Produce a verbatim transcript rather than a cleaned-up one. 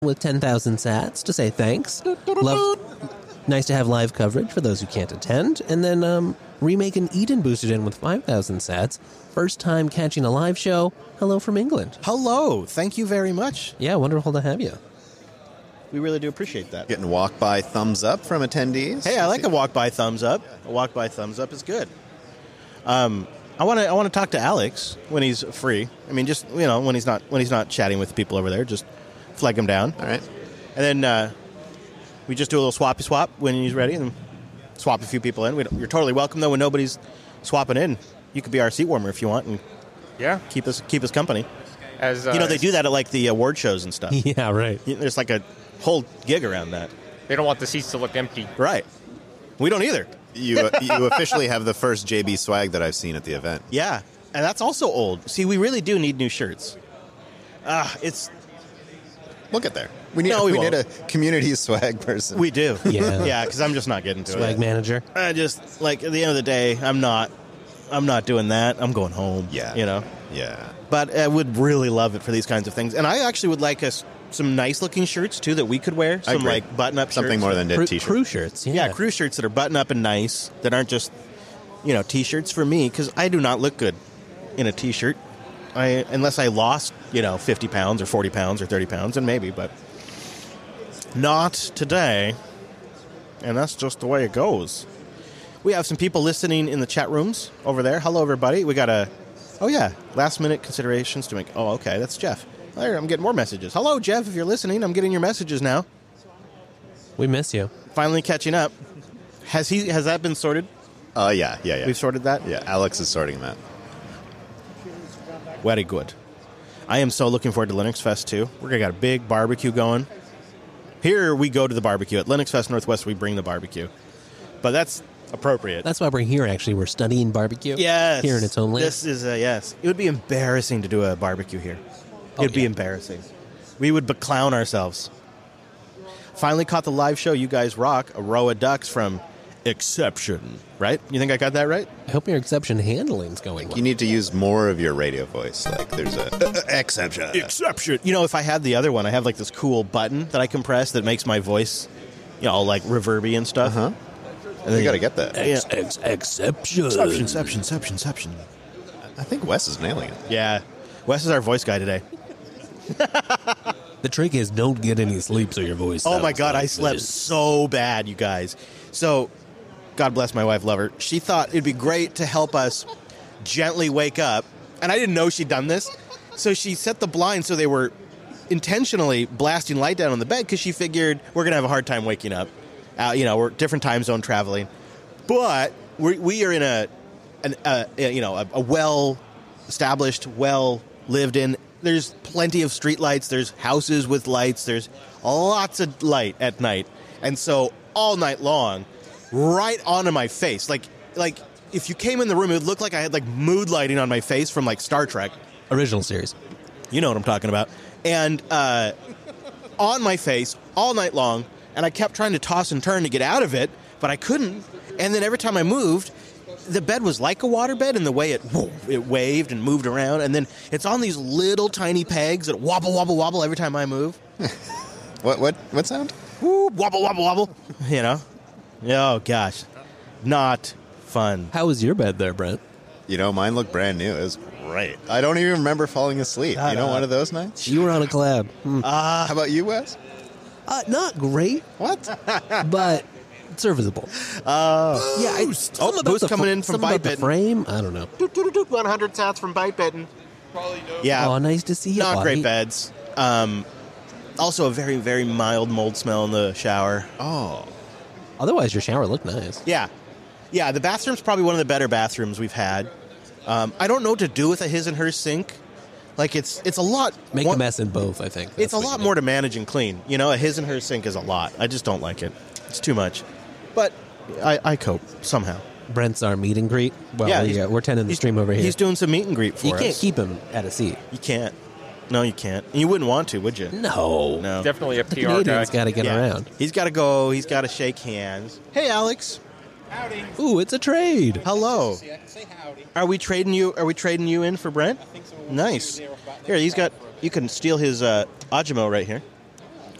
with ten thousand sats to say thanks. Love, nice to have live coverage for those who can't attend. And then um, Remake and Eden boosted in with five thousand sats. First time catching a live show. Hello from England. Hello. Thank you very much. Yeah, wonderful to have you. We really do appreciate that. Getting walk-by thumbs up from attendees. Hey, I like a walk-by thumbs up. A walk-by thumbs up is good. Um, I want to I want to talk to Alex when he's free. I mean, just, you know, when he's not when he's not chatting with people over there, just flag him down. All right. And then uh, we just do a little swappy swap when he's ready, and swap a few people in. We don't, you're totally welcome though when nobody's swapping in. You could be our seat warmer if you want, and yeah, keep us keep us company. As uh, you know, they do that at like the award shows and stuff. Yeah, right. There's like a whole gig around that. They don't want the seats to look empty. Right. We don't either. You you officially have the first J B swag that I've seen at the event. Yeah, and that's also old. See, we really do need new shirts. Ah, uh, it's. We'll get there. We need no, we, we need a community swag person. We do. Yeah, yeah, because I'm just not getting to swag it. Swag manager. I just like at the end of the day, I'm not. I'm not doing that. I'm going home. Yeah, you know. Yeah. But I would really love it for these kinds of things, and I actually would like us some nice looking shirts too that we could wear. Some like button up something shirts. more than a Cru- t-shirt. Crew shirts. Yeah. yeah, crew shirts that are button up and nice that aren't just you know t-shirts for me because I do not look good in a t-shirt. I unless I lost you know fifty pounds or forty pounds or thirty pounds, and maybe, but not today. And that's just the way it goes. We have some people listening in the chat rooms over there. Hello, everybody. We got a oh yeah last minute considerations to make. Oh, okay, that's Jeff. There, I'm getting more messages. Hello, Jeff. If you're listening, I'm getting your messages now. We miss you. Finally catching up. Has he? Has that been sorted? Uh, yeah, yeah, yeah. We've sorted that? Yeah, Alex is sorting that. Very good. I am so looking forward to Linux Fest, too. We're going to got a big barbecue going. Here we go to the barbecue. At Linux Fest Northwest, we bring the barbecue. But that's appropriate. That's why we're here, actually. We're studying barbecue. Yes. Here in its own land. This is a, yes. It would be embarrassing to do a barbecue here. Oh, It'd be yeah. embarrassing. We would beclown ourselves. Finally caught the live show. You guys rock. A row of ducks from Exception, right? You think I got that right? I hope your exception handling's going well. You need to use more of your radio voice. Like there's a uh, exception. Exception. You know, if I had the other one, I have like this cool button that I can press that makes my voice, you know, like reverby and stuff. Uh-huh. And you got to get that. Ex- ex- exception. Exception, exception, exception, exception. I think Wes is nailing it. Yeah. Wes is our voice guy today. The trick is don't get any sleep so your voice Oh sounds my God, like I slept this. so bad, you guys. So, God bless my wife, love her. She thought it'd be great to help us gently wake up. And I didn't know she'd done this. So she set the blinds so they were intentionally blasting light down on the bed because she figured we're going to have a hard time waking up. Uh, you know, we're different time zone traveling. But we're, we are in a, an, uh, you know, a, a well-established, well-lived-in. There's plenty of street lights. There's houses with lights. There's lots of light at night. And so all night long, right onto my face, like like if you came in the room, it would look like I had like mood lighting on my face from like Star Trek. Original series. You know what I'm talking about. And uh, on my face all night long, and I kept trying to toss and turn to get out of it, but I couldn't. And then every time I moved, the bed was like a waterbed in the way it it waved and moved around, and then it's on these little tiny pegs that wobble, wobble, wobble every time I move. What what what sound? Woo, wobble, wobble, wobble. You know? Oh, gosh. Not fun. How was your bed there, Brent? You know, mine looked brand new. It was great. I don't even remember falling asleep. Shut you know, up. one of those nights? You were on a collab. Hmm. Uh, How about you, Wes? Uh, not great, What? but serviceable. Uh, Yeah, I, Oh, something about Boost the coming fr- in from something about the Bite Bitten. frame. I don't know. one hundred sats from Bite Bitten. Yeah. Oh, nice to see you. Not buddy. great beds. Um, also, a very, very mild mold smell in the shower. Oh. Otherwise, your shower looked nice. Yeah. Yeah, the bathroom's probably one of the better bathrooms we've had. Um, I don't know what to do with a his and hers sink. Like, it's it's a lot. Make one, a mess in both, I think. It's That's a what lot you more do. to manage and clean. You know, a his and hers sink is a lot. I just don't like it. It's too much. But I, I cope somehow. Brent's our meet and greet. Well, Yeah, yeah, he's- yeah, we're tending the he's- stream over here. He's doing some meet and greet for you us. can't keep him at a seat. You can't. No, you can't. And you wouldn't want to, would you? No. No. Definitely a The P R guy. Canadian's got to get Yeah. around. He's got to go. He's got to shake hands. Hey, Alex. Howdy. Ooh, it's a trade. Hello. Say, say howdy. Are we trading you? Are we trading you in for Brent? I think so. Nice. There about Here, he's got. You can steal his uh, Ajimo right here.